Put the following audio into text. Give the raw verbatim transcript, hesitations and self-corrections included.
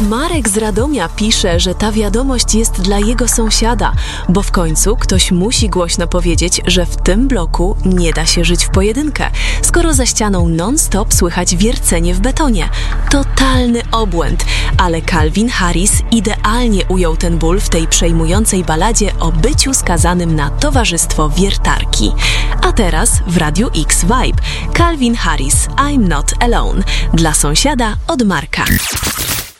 Marek z Radomia pisze, że ta wiadomość jest dla jego sąsiada, bo w końcu ktoś musi głośno powiedzieć, że w tym bloku nie da się żyć w pojedynkę, skoro za ścianą non-stop słychać wiercenie w betonie. Totalny obłęd, ale Calvin Harris idealnie ujął ten ból w tej przejmującej baladzie o byciu skazanym na towarzystwo wiertarki. A teraz w Radiu X Vibe Calvin Harris, I'm Not Alone, dla sąsiada od Marka.